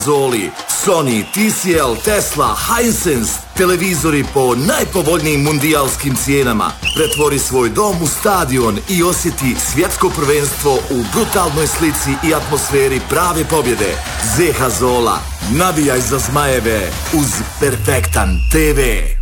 Zoli, Sony, TCL, Tesla, Hisense, televizori po najpovoljnijim mundijalskim cijenama. Pretvori svoj dom u stadion i osjeti svjetsko prvenstvo u brutalnoj slici i atmosferi prave pobjede. ZH Zola, navijaj za zmajeve uz Perfektan TV.